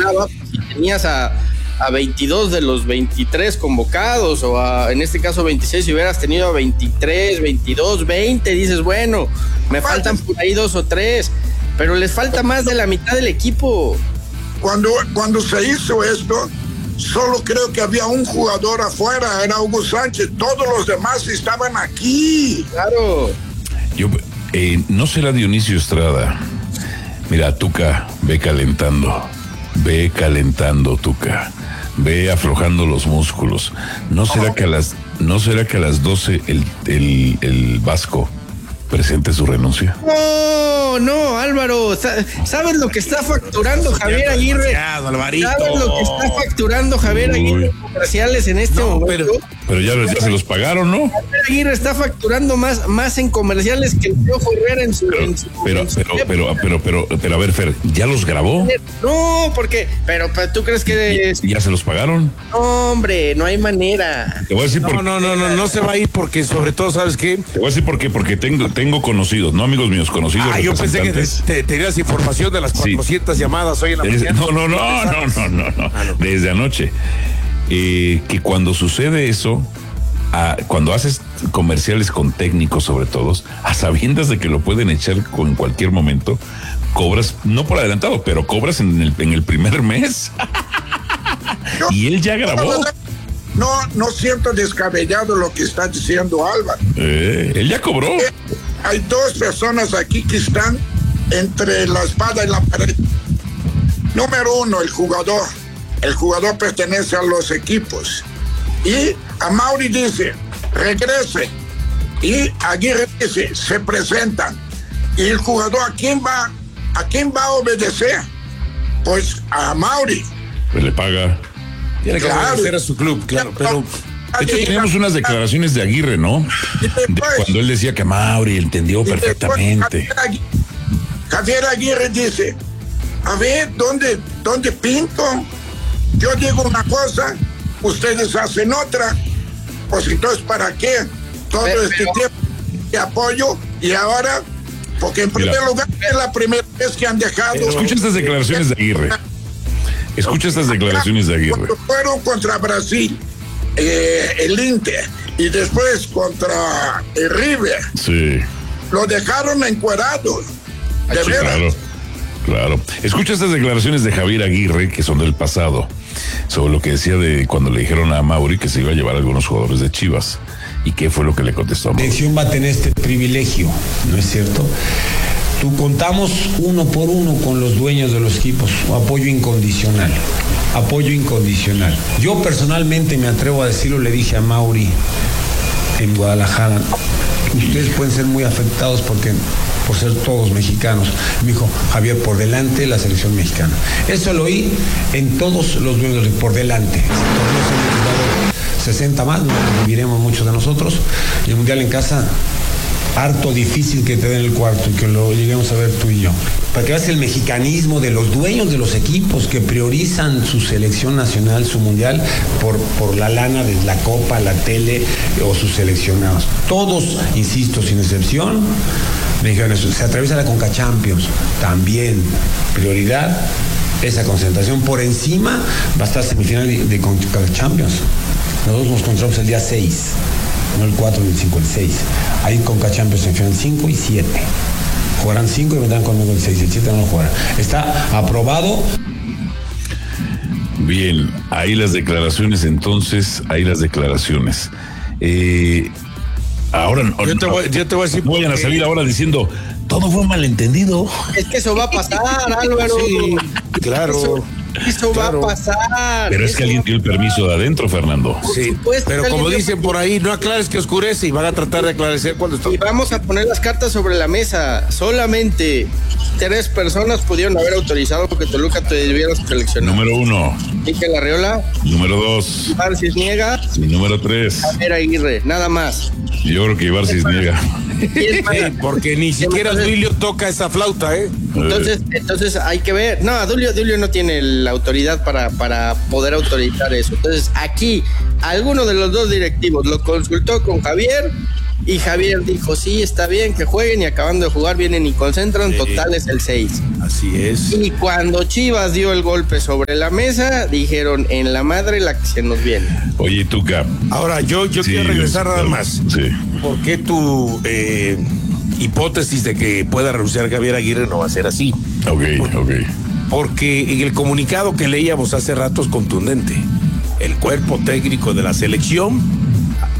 ganaba si tenías a 22 de los 23 convocados, o en este caso 26, si hubieras tenido a 23, 22, 20, dices, bueno, me faltan por ahí 2 o 3, pero les falta más de la mitad del equipo. Cuando se hizo esto, solo creo que había un jugador afuera, era Hugo Sánchez, todos los demás estaban aquí. Claro. No será Dionisio Estrada. Mira, Tuca, ve calentando, Tuca. Ve aflojando los músculos. ¿No será que a las 12 el Vasco presente su renuncia? No, Álvaro, ¿sabes lo que está facturando Javier Aguirre? ¿Sabes lo que está facturando Javier Aguirre en comerciales en este momento? Pero ya se los pagaron, ¿no? Javier Aguirre está facturando más en comerciales que el Piojo Herrera en su pero a ver, Fer, ¿ya los grabó? No, porque, pero ¿tú crees que ya se los pagaron? No, hombre, no hay manera. Te voy a decir no se va a ir porque sobre todo, ¿sabes qué? Te voy a decir porque tengo conocidos, no amigos míos, conocidos. Yo pensé que tenías información de las 400 llamadas hoy en la mañana. No, desde anoche. Que cuando sucede eso, cuando haces comerciales con técnicos sobre todo, a sabiendas de que lo pueden echar en cualquier momento, cobras, no por adelantado, pero cobras en el primer mes. Y él ya grabó. No siento descabellado lo que está diciendo Álvaro. Él ya cobró. Hay 2 personas aquí que están entre la espada y la pared. Número 1, el jugador. El jugador pertenece a los equipos. Y Amaury dice, regrese. Y Aguirre dice, se presentan. Y el jugador, ¿a quién va a obedecer? Pues a Amaury. Pues le paga. Tiene que obedecer a su club, claro, pero... De hecho, tenemos unas declaraciones de Aguirre, ¿no? De cuando él decía que Amaury entendió perfectamente. Javier Aguirre dice, a ver, ¿dónde pinto? Yo digo una cosa, ustedes hacen otra. Pues entonces, ¿para qué todo este tiempo de apoyo? Y ahora, porque en primer lugar es la primera vez que han dejado... Escucha estas declaraciones de Aguirre. Cuando fueron contra Brasil, el Inter, y después contra el River. Sí. Lo dejaron encuerado. De veras. Claro. Escucha estas declaraciones de Javier Aguirre, que son del pasado, sobre lo que decía de cuando le dijeron a Amaury que se iba a llevar a algunos jugadores de Chivas. ¿Y qué fue lo que le contestó a Amaury? La selección va a tener este privilegio, ¿no es cierto? Contamos uno por uno con los dueños de los equipos, apoyo incondicional. Yo personalmente me atrevo a decirlo, le dije a Amaury en Guadalajara, ustedes pueden ser muy afectados por ser todos mexicanos. Me dijo, Javier, por delante la selección mexicana. Eso lo oí en todos los dueños, por delante. 60 más, no viviremos muchos de nosotros. Y el Mundial en casa, harto difícil que te den el cuarto y que lo lleguemos a ver tú y yo. Para que veas el mexicanismo de los dueños de los equipos que priorizan su selección nacional, su mundial, por la lana de la copa, la tele o sus seleccionados. Todos, insisto, sin excepción, me dijeron eso. Se atraviesa la Conca Champions, también prioridad esa concentración. Por encima va a estar semifinal de Conca Champions. Nosotros nos encontramos el día 6. No el 4 ni el 5, el 6. Ahí Conca Champions en final 5 y 7. Jugarán 5 y vendrán conmigo el 6. El 7 no lo jugarán. Está aprobado. Bien, ahí las declaraciones entonces, ahora yo te voy a decir, vayan a salir ahora diciendo todo fue malentendido. Es que eso va a pasar, Álvaro. Sí, claro. Eso va a pasar. Pero es que alguien dio el permiso de adentro, Fernando. Sí, pero como dicen por ahí, no aclares que oscurece, y van a tratar de aclarecer cuando está. Y vamos a poner las cartas sobre la mesa. Solamente 3 personas pudieron haber autorizado que Toluca te debiera seleccionar. Número 1. Mikel Arriola. Número 2. Ibar Cisniega. Y número 3. Javier Aguirre, nada más. Yo creo que Ibar Cisniega. Sí, porque ni siquiera Duilio toca esa flauta, ¿eh? Entonces hay que ver. No, Duilio no tiene la autoridad para poder autorizar eso. Entonces aquí alguno de los 2 directivos lo consultó con Javier Y Javier dijo, sí, está bien que jueguen, y acabando de jugar vienen y concentran, total es el 6. Así es. Y cuando Chivas dio el golpe sobre la mesa, dijeron, en la madre la que se nos viene. Oye, Tuca. Ahora, yo quiero regresar nada más. Sí. ¿Por qué tu hipótesis de que pueda renunciar Javier Aguirre no va a ser así? Ok. Porque en el comunicado que leíamos hace rato es contundente. El cuerpo técnico de la selección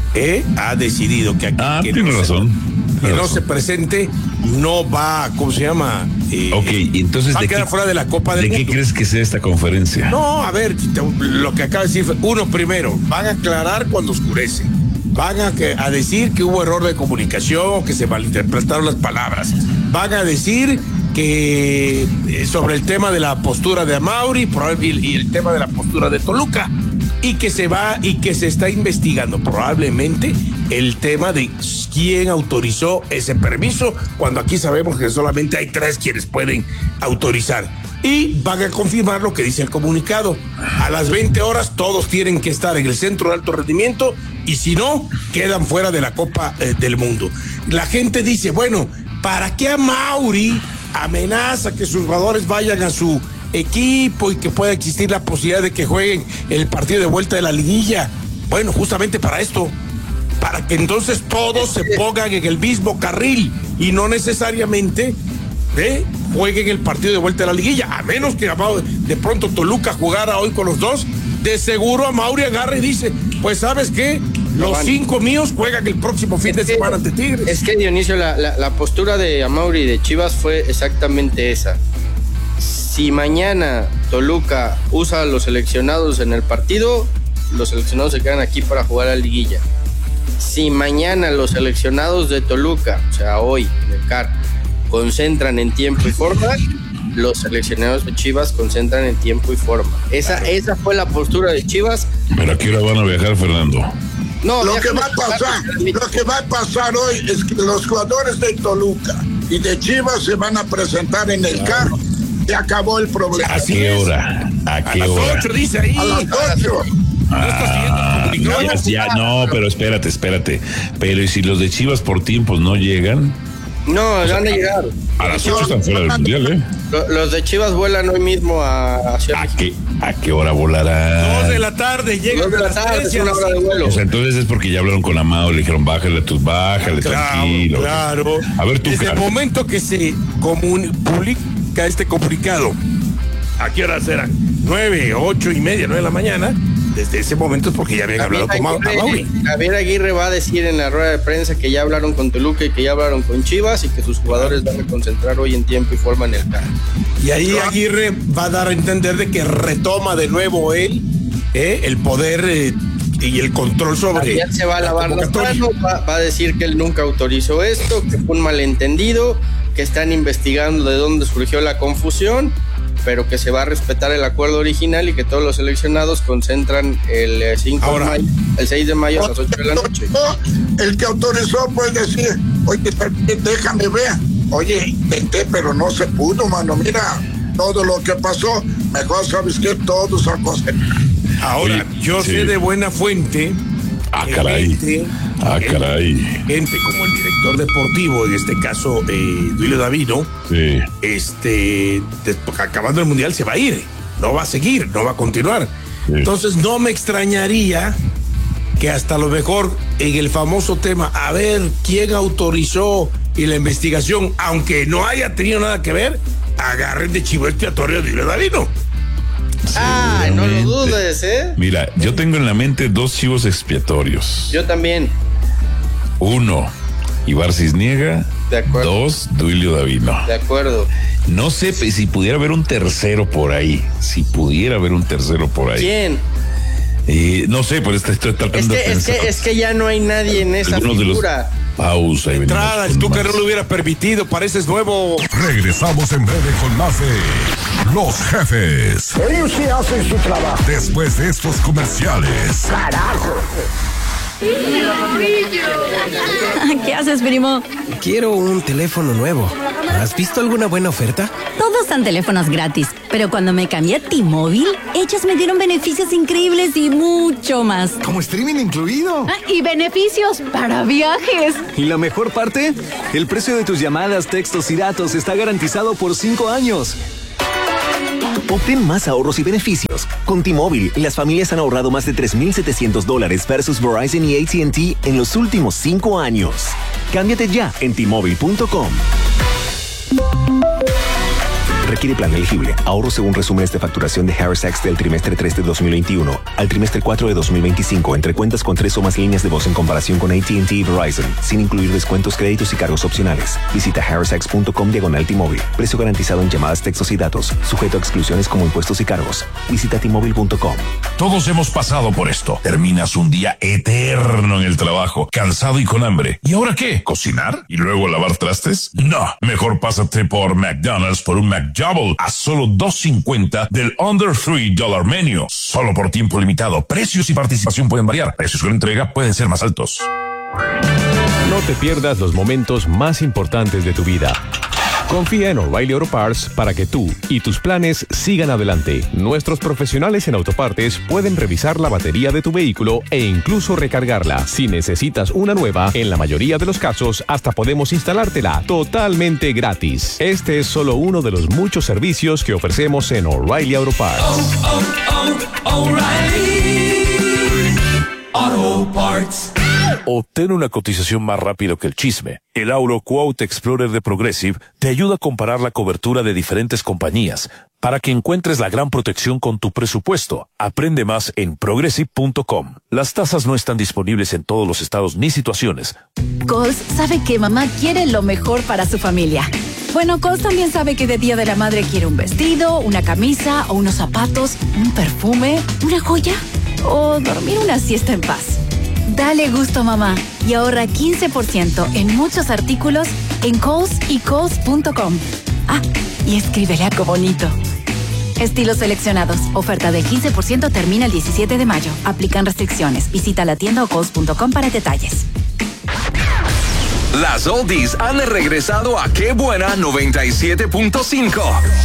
ha decidido que aquí tiene razón. No se presente, no va, ¿cómo se llama? Ok, entonces va a quedar fuera de la Copa del Mundo. ¿De qué crees que sea esta conferencia? No, a ver, lo que acaba de decir fue, uno, primero, van a aclarar cuando oscurece. Van a decir que hubo error de comunicación, que se malinterpretaron las palabras. Van a decir que sobre el tema de la postura de Amaury y el tema de la postura de Toluca, y que se está investigando probablemente el tema de quién autorizó ese permiso, cuando aquí sabemos que solamente hay 3 quienes pueden autorizar. Y van a confirmar lo que dice el comunicado. A las 20 horas todos tienen que estar en el centro de alto rendimiento, y si no, quedan fuera de la Copa del Mundo. La gente dice, bueno, ¿para qué Amaury amenaza que sus jugadores vayan a su equipo y que pueda existir la posibilidad de que jueguen el partido de vuelta de la liguilla? Bueno, justamente para esto, para que entonces todos se pongan en el mismo carril y no necesariamente jueguen el partido de vuelta de la liguilla, a menos que de pronto Toluca jugara hoy con los 2, de seguro Amaury agarra y dice, pues ¿sabes qué? Los 5 míos juegan el próximo fin de semana ante Tigres. Es que, Dionisio, la postura de Amaury y de Chivas fue exactamente esa. Si mañana Toluca usa a los seleccionados en el partido, los seleccionados se quedan aquí para jugar a la liguilla. Si mañana los seleccionados de Toluca, o sea, hoy en el CAR, concentran en tiempo y forma, los seleccionados de Chivas concentran en tiempo y forma. Esa fue la postura de Chivas. ¿Pero a qué hora van a viajar, Fernando? No, lo que va a pasar hoy es que los jugadores de Toluca y de Chivas se van a presentar en el CAR. Se acabó el problema. ¿A qué hora? ¿A qué hora? A las 8, dice ahí. A las 8. Pero espérate. Pero ¿y si los de Chivas por tiempos no llegan? No, van a llegar. A las 8 están fuera del mundial, Los de Chivas vuelan hoy mismo a Ciudad México. ¿A qué hora volarán? 2 de la tarde, llegan 2 de la tarde, es una hora de vuelo. O sea, entonces es porque ya hablaron con Amado, le dijeron, bájale, tranquilo. Claro. A ver, tú, desde el momento que se publica este comunicado, ¿a qué horas eran? 9, 8 y media, 9 de la mañana. Desde ese momento es porque ya habían hablado con Amaury. Javier Aguirre va a decir en la rueda de prensa que ya hablaron con Toluca y que ya hablaron con Chivas y que sus jugadores van a concentrar hoy en tiempo y forma en el CAR. Y ahí Aguirre va a dar a entender de que retoma de nuevo él el poder y el control sobre. Ya se va a lavar las manos, va a decir que él nunca autorizó esto, que fue un malentendido, que están investigando de dónde surgió la confusión, pero que se va a respetar el acuerdo original y que todos los seleccionados concentran el 6 de mayo a las 8 de la noche. El que autorizó puede decir, oye, déjame ver. Oye, intenté, pero no se pudo, mano. Mira, todo lo que pasó, mejor sabes que todos a concentrar. Ahora, yo sé de buena fuente. Caray. Gente como el director deportivo, en este caso Duilio Davino, acabando el mundial se va a ir, no va a seguir, no va a continuar. Sí. Entonces no me extrañaría que hasta lo mejor en el famoso tema, a ver quién autorizó y la investigación, aunque no haya tenido nada que ver, agarren de chivo expiatorio a Duilio Davino. No lo dudes, Mira, yo tengo en la mente 2 chivos expiatorios. Yo también. 1, Ibar Cisniega. De acuerdo. 2, Duilio Davino. De acuerdo. No sé si pudiera haber un tercero por ahí. ¿Quién? No sé, pero estoy tratando de pensar. Es que ya no hay nadie en esa figura. Pausa. Entrada, el Tuca no lo hubiera permitido, pareces nuevo. Regresamos en breve con más de Los Jefes. Ellos sí hacen su trabajo. Después de estos comerciales. ¡Carajo! ¿Qué haces, primo? Quiero un teléfono nuevo. ¿has visto alguna buena oferta? Todos dan teléfonos gratis, pero cuando me cambié a T-Mobile, ellos me dieron beneficios increíbles y mucho más. Como streaming incluido. Y beneficios para viajes. ¿Y la mejor parte? El precio de tus llamadas, textos y datos está garantizado por 5 años. Obtén más ahorros y beneficios. Con T-Mobile, las familias han ahorrado más de $3,700 versus Verizon y AT&T en los últimos 5 años. Cámbiate ya en T-Mobile.com. Requiere plan elegible. Ahorro según resúmenes de facturación de Harris X del trimestre 3 de 2021 al trimestre 4 de 2025 entre cuentas con 3 o más líneas de voz en comparación con AT&T y Verizon, sin incluir descuentos, créditos y cargos opcionales. Visita harrisx.com/T-Mobile. Precio garantizado en llamadas, textos y datos. Sujeto a exclusiones como impuestos y cargos. Visita T-Mobile.com. Todos hemos pasado por esto. Terminas un día eterno en el trabajo, cansado y con hambre. ¿Y ahora qué? ¿Cocinar? ¿Y luego lavar trastes? No. Mejor pásate por McDonald's por un McDouble a solo $2.50 del Under $3 Menu. Solo por tiempo limitado. Precios y participación pueden variar. Precios con entrega pueden ser más altos. No te pierdas los momentos más importantes de tu vida. Confía en O'Reilly Auto Parts para que tú y tus planes sigan adelante. Nuestros profesionales en autopartes pueden revisar la batería de tu vehículo e incluso recargarla. Si necesitas una nueva, en la mayoría de los casos hasta podemos instalártela totalmente gratis. Este es solo uno de los muchos servicios que ofrecemos en O'Reilly Auto Parts. O'Reilly Auto Parts. Obtén una cotización más rápido que el chisme. El Auto Quote Explorer de Progressive te ayuda a comparar la cobertura de diferentes compañías para que encuentres la gran protección con tu presupuesto. Aprende más en progressive.com. Las tasas no están disponibles en todos los estados ni situaciones. Kohl's sabe que mamá quiere lo mejor para su familia. Bueno, Kohl's también sabe que de Día de la Madre quiere un vestido, una camisa o unos zapatos, un perfume, una joya o dormir una siesta en paz. Dale gusto a mamá y ahorra 15% en muchos artículos en Kohl's y Kohl's.com. Ah, y escríbele algo bonito. Estilos seleccionados. Oferta del 15% termina el 17 de mayo. Aplican restricciones. Visita la tienda o Kohl's.com para detalles. Las oldies han regresado a Qué Buena 97.5.